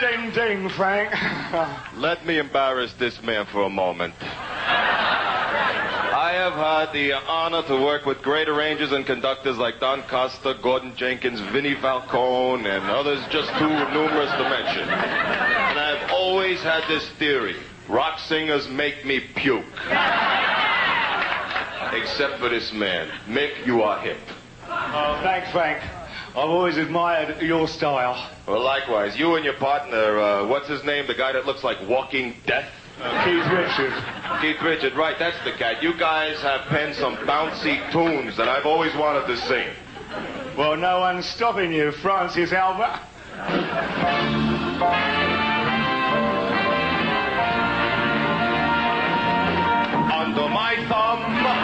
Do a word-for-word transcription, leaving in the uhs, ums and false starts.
ding ding, Frank. Let me embarrass this man for a moment. I have had the honor to work with great arrangers and conductors like Don Costa, Gordon Jenkins, Vinnie Falcone, and others just too numerous to mention. And I've always had this theory. Rock singers make me puke. Except for this man. Mick, you are hip. Oh, thanks, Frank. I've always admired your style. Well, likewise. You and your partner, uh, what's his name? The guy that looks like Walking Death? Uh, Keith Richards. Keith Richards, right, that's the cat. You guys have penned some bouncy tunes that I've always wanted to sing. Well, no one's stopping you, Francis Albert. Under my thumb,